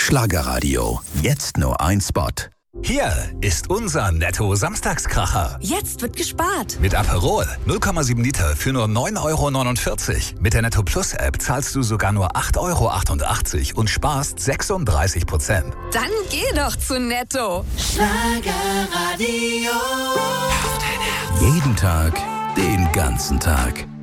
Schlagerradio. Jetzt nur ein Spot. Hier ist unser Netto-Samstagskracher. Jetzt wird gespart. Mit Aperol 0,7 Liter für nur 9,49 €. Mit der Netto Plus App zahlst du sogar nur 8,88 € und sparst 36%. Dann geh doch zu Netto. Schlagerradio. Jeden Tag, den ganzen Tag.